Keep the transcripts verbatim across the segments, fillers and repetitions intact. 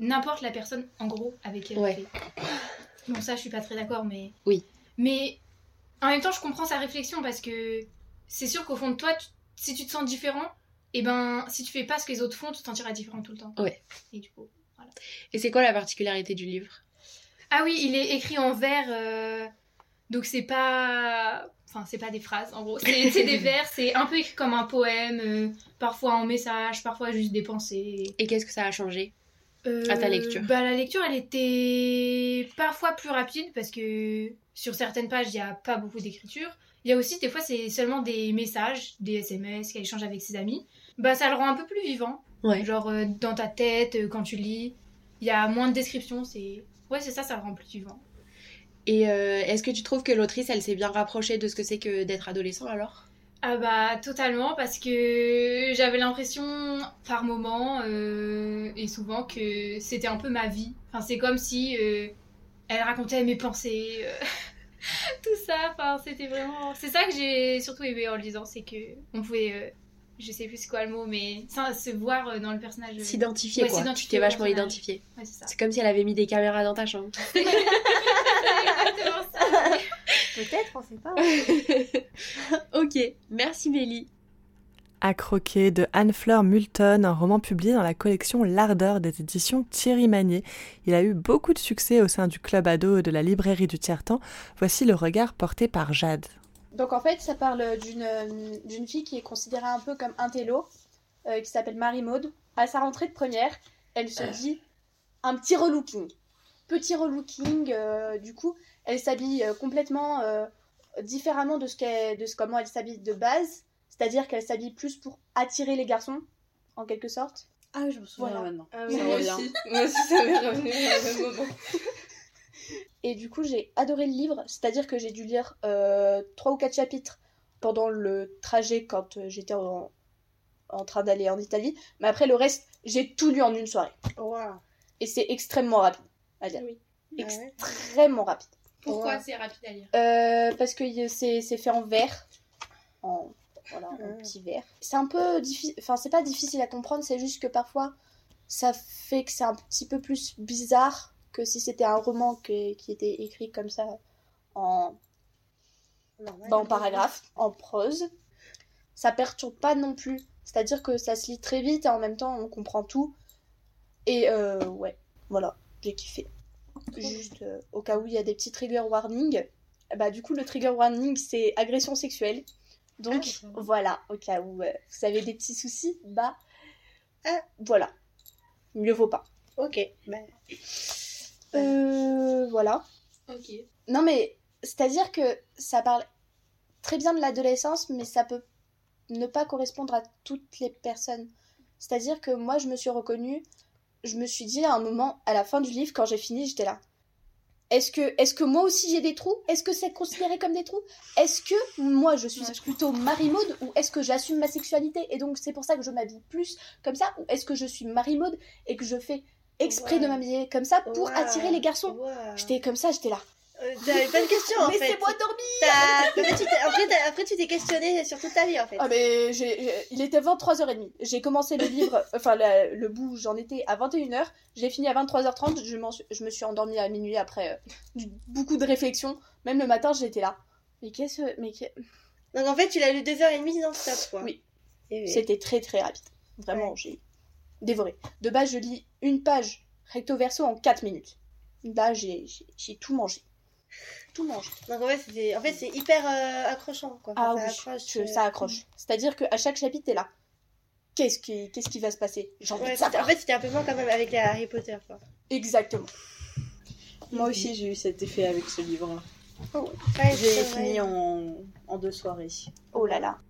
n'importe la personne, en gros, avec qui elle Ouais. fait. Bon, ça, je suis pas très d'accord, mais... Oui. Mais en même temps, je comprends sa réflexion parce que c'est sûr qu'au fond de toi, tu- si tu te sens différent, et ben, si tu fais pas ce que les autres font, tu te sentiras différent tout le temps. Ouais. Et du coup, voilà. Et c'est quoi la particularité du livre ? Ah oui, il est écrit en vers, euh, donc c'est pas... Enfin, c'est pas des phrases, en gros. C'est, c'est des vers, c'est un peu écrit comme un poème, euh, parfois en message, parfois juste des pensées. Et qu'est-ce que ça a changé ? Euh, À ta lecture. Bah, la lecture, elle était parfois plus rapide parce que sur certaines pages, il n'y a pas beaucoup d'écriture. Il y a aussi, des fois, c'est seulement des messages, des S M S qu'elle échange avec ses amis. Bah, ça le rend un peu plus vivant. Ouais. Genre, euh, dans ta tête, euh, quand tu lis, il y a moins de descriptions. C'est... Ouais, c'est ça, ça le rend plus vivant. Et euh, est-ce que tu trouves que l'autrice, elle s'est bien rapprochée de ce que c'est que d'être adolescent alors ? Ah bah totalement, parce que j'avais l'impression par moments euh, et souvent que c'était un peu ma vie. Enfin, c'est comme si euh, elle racontait mes pensées, euh, tout ça. Enfin, c'était vraiment... C'est ça que j'ai surtout aimé en le lisant, c'est que on pouvait... euh, je sais plus c'est quoi le mot, mais ça, se voir euh, dans le personnage. euh, S'identifier Ouais, quoi, s'identifier tu t'es au vachement personnage. identifiée. Ouais, c'est ça. C'est comme si elle avait mis des caméras dans ta chambre. C'est exactement ça. Peut-être, on sait pas. Ok, merci Mélie. À croquer de Anne-Fleur Multon, un roman publié dans la collection L'Ardeur des éditions Thierry Magnier. Il a eu beaucoup de succès au sein du club ado de la librairie du Tiers-Temps. Voici le regard porté par Jade. Donc en fait, ça parle d'une, d'une fille qui est considérée un peu comme un télo, euh, qui s'appelle Marie-Maude. À sa rentrée de première, elle se dit un petit relooking. Petit relooking, euh, du coup, elle s'habille euh, complètement euh, différemment de, ce qu'elle, de ce, comment elle s'habille de base. C'est-à-dire qu'elle s'habille plus pour attirer les garçons, en quelque sorte. Ah oui, je me souviens Voilà. maintenant. Ah Ça moi revient. aussi. Moi aussi, ça m'est revenu à même moment. Et du coup, j'ai adoré le livre, c'est-à-dire que j'ai dû lire euh, trois ou quatre chapitres pendant le trajet quand euh, j'étais en, en train d'aller en Italie. Mais après, le reste, j'ai tout lu en une soirée. Waouh. Et c'est extrêmement rapide à lire. Oui. Ah ouais. Extrêmement rapide. Pourquoi Ouais. c'est rapide à lire? Euh, parce que y- c'est, c'est fait en vers. En, voilà, en Mm. petit vers. C'est un peu difficile. Enfin, c'est pas difficile à comprendre, c'est juste que parfois, ça fait que c'est un petit peu plus bizarre que si c'était un roman que- qui était écrit comme ça en, Normal. bah, en paragraphe, en prose. Ça perturbe pas non plus. C'est-à-dire que ça se lit très vite et en même temps, on comprend tout. Et euh, ouais, voilà, j'ai kiffé. Juste euh, au cas où il y a des petits trigger warnings. Bah, du coup, le trigger warning, c'est agression sexuelle. Donc, Ah, d'accord. voilà, au cas où euh, vous avez des petits soucis, bah, euh, voilà. Mieux vaut pas. Ok. Bah, Euh, voilà. Ok. Non, mais c'est-à-dire que ça parle très bien de l'adolescence, mais ça peut ne pas correspondre à toutes les personnes. C'est-à-dire que moi, je me suis reconnue, je me suis dit à un moment, à la fin du livre, quand j'ai fini, j'étais là. Est-ce que, est-ce que moi aussi j'ai des trous? Est-ce que c'est considéré comme des trous? Est-ce que moi je suis Ouais, je plutôt Marie-Maude ou est-ce que j'assume ma sexualité et donc c'est pour ça que je m'habille plus comme ça? Ou est-ce que je suis Marie-Maude et que je fais exprès Ouais. de m'habiller comme ça pour Wow. attirer les garçons? Wow. J'étais comme ça, j'étais là. Euh, T'avais pas de questions en fait. Laissez-moi dormir! T'as- Après, tu t'es... Après, t'as- après, tu t'es questionné sur toute ta vie en fait. Ah mais j'ai, j'ai- il était vingt-trois heures trente. J'ai commencé le livre, enfin la- le bout où j'en étais à vingt et une heures. J'ai fini à vingt-trois heures trente. Je, m'en suis- je me suis endormie à minuit après euh, du- beaucoup de réflexions. Même le matin, j'étais là. Mais qu'est-ce que... Mais qu'est- Donc en fait, tu l'as lu deux heures trente non-stop quoi. Oui. Et oui. C'était très très rapide. Vraiment, Ouais. j'ai dévoré. De base, je lis une page recto verso en quatre minutes. Là, j'ai, j'ai, j'ai tout mangé. Tout mangé. Donc en fait, c'est, en fait, c'est hyper euh, accrochant quoi. Ah Enfin, oui, ça accroche. je- euh, ça accroche. C'est-à-dire qu'à chaque chapitre, t'es là. Qu'est-ce qui, qu'est-ce qui va se passer? J'ai envie Ouais, de c'était- savoir. en fait, c'était un peu moins quand même avec les Harry Potter quoi. Exactement. Moi aussi, j'ai eu cet effet avec ce livre. Ouais, J'ai c'est fini vrai. en... en deux soirées. Oh là là.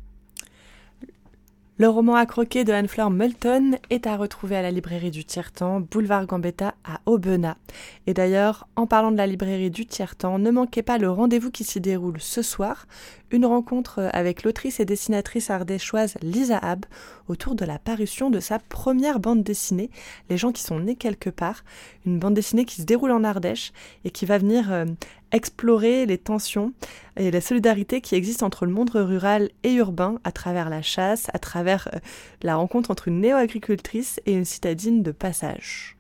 Le roman à croquer de Anne-Fleur Multon est à retrouver à la librairie du Tiers-Temps, boulevard Gambetta à Aubenas. Et d'ailleurs, en parlant de la librairie du Tiers-Temps, ne manquez pas le rendez-vous qui s'y déroule ce soir, une rencontre avec l'autrice et dessinatrice ardéchoise Lisa Ab autour de la parution de sa première bande dessinée, Les gens qui sont nés quelque part, une bande dessinée qui se déroule en Ardèche et qui va venir euh, explorer les tensions et la solidarité qui existe entre le monde rural et urbain à travers la chasse, à travers euh, la rencontre entre une néo-agricultrice et une citadine de passage.